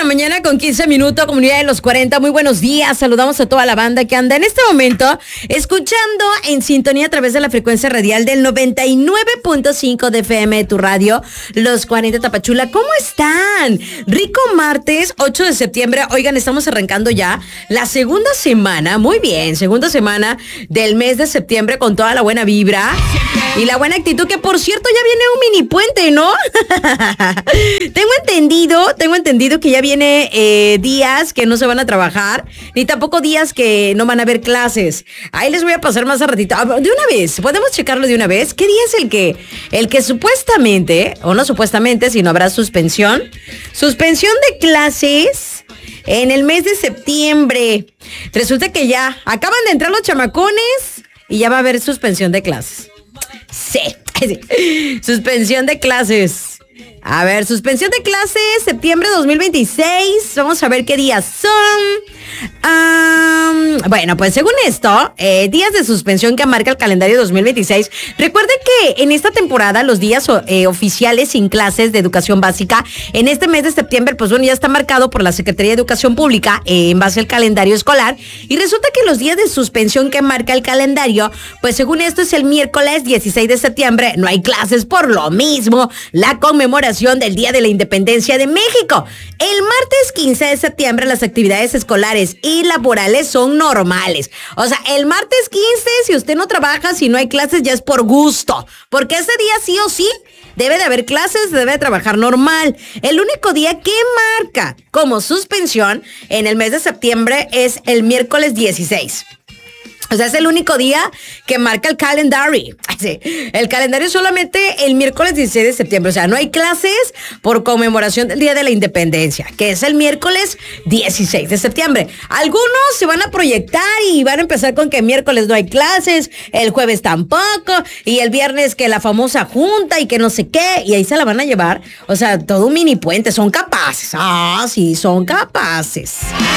mañana con 15 minutos, comunidad de los 40. Muy buenos días. Saludamos a toda la banda que anda en este momento escuchando en sintonía a través de la frecuencia radial del 99.5 de FM de tu radio, Los 40 Tapachula. ¿Cómo están? Rico martes, 8 de septiembre. Oigan, estamos arrancando ya la segunda semana. Muy bien, segunda semana del mes de septiembre con toda la buena vibra y la buena actitud, que por cierto ya viene un mini puente, ¿no? Tengo entendido que ya viene días que no se van a trabajar, ni tampoco días que no van a haber clases. Ahí les voy a pasar más a ratito. De una vez, ¿podemos checarlo de una vez? ¿Qué día es el que supuestamente, o no supuestamente, sino habrá suspensión? Suspensión de clases en el mes de septiembre. Resulta que ya acaban de entrar los chamacones y ya va a haber suspensión de clases. Sí. Suspensión de clases. A ver, suspensión de clases, septiembre 2026. Vamos a ver qué días son. Bueno, pues según esto, días de suspensión que marca el calendario 2026. Recuerde que en esta temporada los días oficiales sin clases de educación básica en este mes de septiembre, pues bueno, ya está marcado por la Secretaría de Educación Pública en base al calendario escolar. Y resulta que los días de suspensión que marca el calendario, pues según esto es el miércoles 16 de septiembre. No hay clases por lo mismo, la conmemoración del Día de la Independencia de México. El martes 15 de septiembre las actividades escolares y laborales son normales. O sea, el martes 15, si usted no trabaja, si no hay clases, ya es por gusto. Porque ese día sí o sí debe de haber clases, debe de trabajar normal. El único día que marca como suspensión en el mes de septiembre es el miércoles 16. O sea, es el único día que marca el calendario. Sí, el calendario solamente el miércoles 16 de septiembre. O sea, no hay clases por conmemoración del Día de la Independencia, que es el miércoles 16 de septiembre. Algunos se van a proyectar y van a empezar con que miércoles no hay clases, el jueves tampoco, y el viernes que la famosa junta y que no sé qué, y ahí se la van a llevar. O sea, todo un mini puente. Son capaces. Ah, sí, son capaces.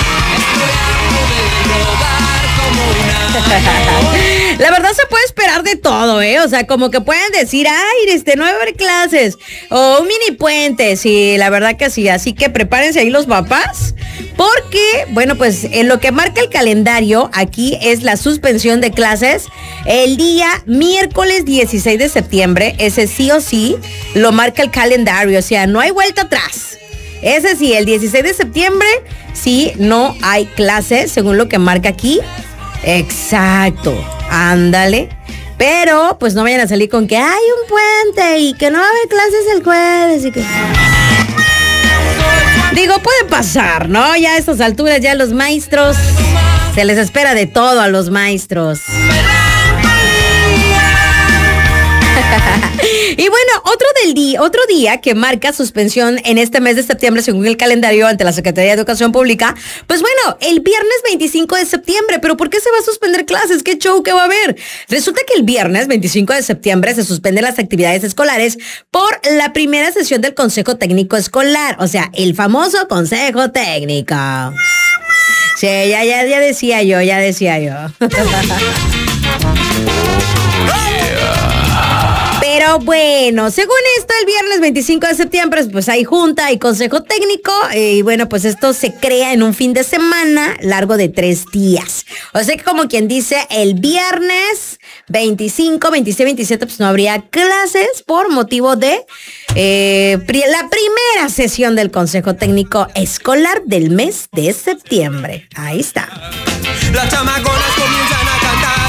La verdad se puede esperar de todo, o sea, como que pueden decir, ay, no va a haber clases, o un mini puente, sí, la verdad que sí, así que prepárense ahí los papás, porque, bueno, pues en lo que marca el calendario aquí es la suspensión de clases el día miércoles 16 de septiembre, ese sí o sí lo marca el calendario, o sea, no hay vuelta atrás. Ese sí, el 16 de septiembre, sí, no hay clases, según lo que marca aquí. Exacto, ándale. Pero, pues no vayan a salir con que hay un puente y que no va a haber clases el jueves y que... Digo, puede pasar, ¿no? Ya a estas alturas, ya los maestros, se les espera de todo a los maestros. Y bueno, otro día que marca suspensión en este mes de septiembre según el calendario ante la Secretaría de Educación Pública, pues bueno, el viernes 25 de septiembre. ¿Pero por qué se va a suspender clases? ¿Qué show que va a haber? Resulta que el viernes 25 de septiembre se suspenden las actividades escolares por la primera sesión del Consejo Técnico Escolar, o sea, el famoso Consejo Técnico. Sí, ya decía yo. Pero bueno, según esto, el viernes 25 de septiembre, pues hay junta y consejo técnico. Y bueno, pues esto se crea en un fin de semana largo de 3 días. O sea que como quien dice, el viernes 25, 26, 27, pues no habría clases por motivo de la primera sesión del Consejo Técnico Escolar del mes de septiembre. Ahí está. Las chamaconas comienzan a cantar.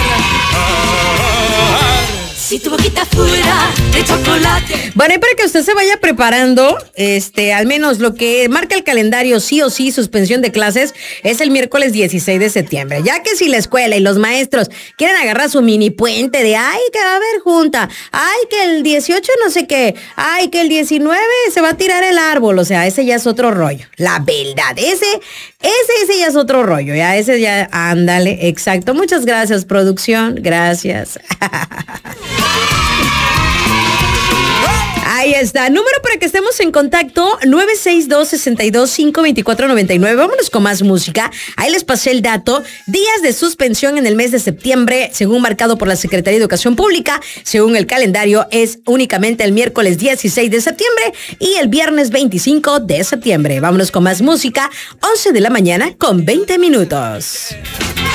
Si tu boquita fuera de chocolate. Bueno, y para que usted se vaya preparando, al menos lo que marca el calendario sí o sí, suspensión de clases, es el miércoles 16 de septiembre. Ya que si la escuela y los maestros quieren agarrar su mini puente de, ay, que va a haber junta, ay, que el 18 no sé qué, ay, que el 19 se va a tirar el árbol, o sea, ese ya es otro rollo. La verdad, ese ya es otro rollo, ya, ese ya, ándale, exacto. Muchas gracias, producción, gracias. Ahí está. Número para que estemos en contacto, 962-62-524-99. Vámonos con más música. Ahí les pasé el dato. Días de suspensión en el mes de septiembre, según marcado por la Secretaría de Educación Pública. Según el calendario, es únicamente el miércoles 16 de septiembre y el viernes 25 de septiembre. Vámonos con más música. 11 de la mañana con 20 minutos.